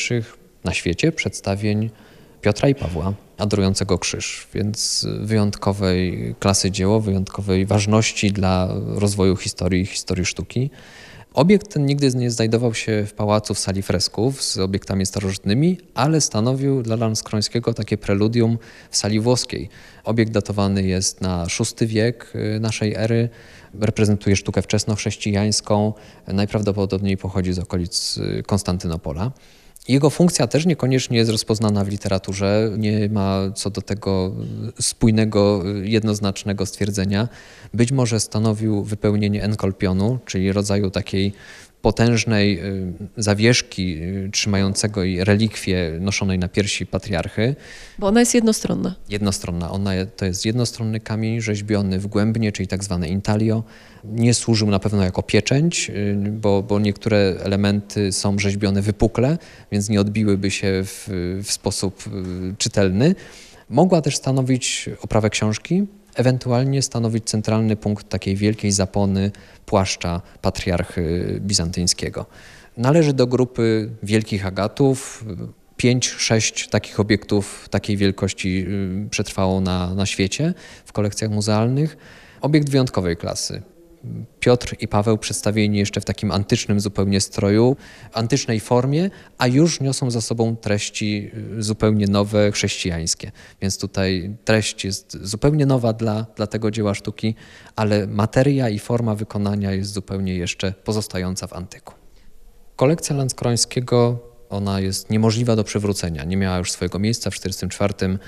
pierwszych na świecie przedstawień Piotra i Pawła adorującego krzyż, więc wyjątkowej klasy dzieło, wyjątkowej ważności dla rozwoju historii sztuki. Obiekt ten nigdy nie znajdował się w pałacu w sali fresków z obiektami starożytnymi, ale stanowił dla Lanskrońskiego takie preludium w sali włoskiej. Obiekt datowany jest na VI wiek naszej ery, reprezentuje sztukę wczesnochrześcijańską, najprawdopodobniej pochodzi z okolic Konstantynopola. Jego funkcja też niekoniecznie jest rozpoznana w literaturze, nie ma co do tego spójnego, jednoznacznego stwierdzenia. Być może stanowił wypełnienie enkolpionu, czyli rodzaju takiej potężnej zawieszki trzymającego jej relikwie noszonej na piersi patriarchy. Bo ona jest jednostronna. Jednostronna. To jest jednostronny kamień rzeźbiony wgłębnie, czyli tak zwane intaglio. Nie służył na pewno jako pieczęć, bo niektóre elementy są rzeźbione wypukle, więc nie odbiłyby się w sposób czytelny. Mogła też stanowić oprawę książki, ewentualnie stanowić centralny punkt takiej wielkiej zapony płaszcza patriarchy bizantyńskiego. Należy do grupy wielkich agatów. 5-6 takich obiektów takiej wielkości przetrwało na świecie w kolekcjach muzealnych. Obiekt wyjątkowej klasy. Piotr i Paweł przedstawieni jeszcze w takim antycznym zupełnie stroju, antycznej formie, a już niosą za sobą treści zupełnie nowe, chrześcijańskie. Więc tutaj treść jest zupełnie nowa dla tego dzieła sztuki, ale materia i forma wykonania jest zupełnie jeszcze pozostająca w antyku. Kolekcja Lanskrońskiego, ona jest niemożliwa do przywrócenia. Nie miała już swojego miejsca w 1944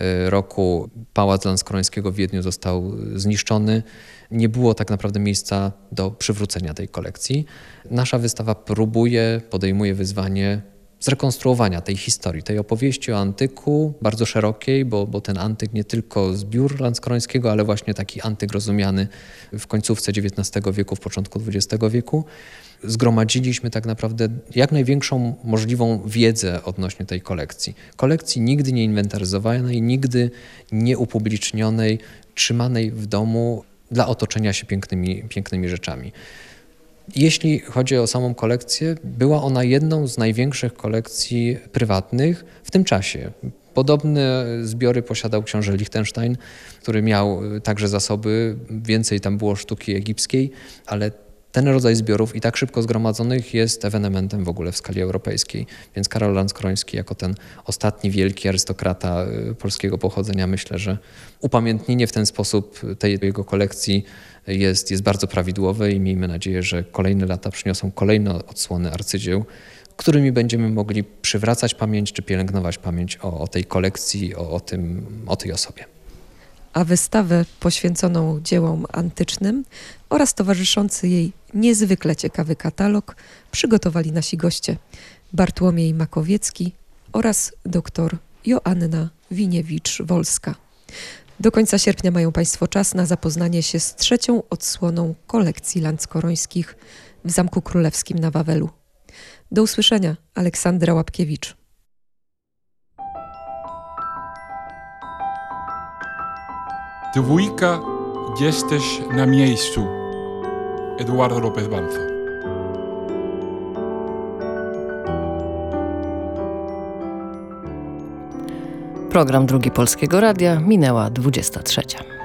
roku. Pałac Lanskrońskiego w Wiedniu został zniszczony. Nie było tak naprawdę miejsca do przywrócenia tej kolekcji. Nasza wystawa podejmuje wyzwanie zrekonstruowania tej historii, tej opowieści o antyku, bardzo szerokiej, bo ten antyk nie tylko zbiór Lanskrońskiego, ale właśnie taki antyk rozumiany w końcówce XIX wieku, w początku XX wieku. Zgromadziliśmy tak naprawdę jak największą możliwą wiedzę odnośnie tej kolekcji. Kolekcji nigdy nie inwentaryzowanej, nigdy nie upublicznionej, trzymanej w domu dla otoczenia się pięknymi rzeczami. Jeśli chodzi o samą kolekcję, była ona jedną z największych kolekcji prywatnych w tym czasie. Podobne zbiory posiadał książę Liechtenstein, który miał także zasoby, więcej tam było sztuki egipskiej, ale ten rodzaj zbiorów i tak szybko zgromadzonych jest ewenementem w ogóle w skali europejskiej. Więc Karol Lanskroński jako ten ostatni wielki arystokrata polskiego pochodzenia, myślę, że upamiętnienie w ten sposób tej jego kolekcji jest bardzo prawidłowe i miejmy nadzieję, że kolejne lata przyniosą kolejne odsłony arcydzieł, którymi będziemy mogli przywracać pamięć czy pielęgnować pamięć o tej kolekcji, o tej osobie. A wystawę poświęconą dziełom antycznym oraz towarzyszący jej niezwykle ciekawy katalog przygotowali nasi goście Bartłomiej Makowiecki oraz dr Joanna Winiewicz-Wolska. Do końca sierpnia mają Państwo czas na zapoznanie się z 3. odsłoną kolekcji Lanskorońskich w Zamku Królewskim na Wawelu. Do usłyszenia, Aleksandra Łapkiewicz. Dwójka, jesteś na miejscu. Eduardo López Banzo. Program Drugi Polskiego Radia, minęła 23.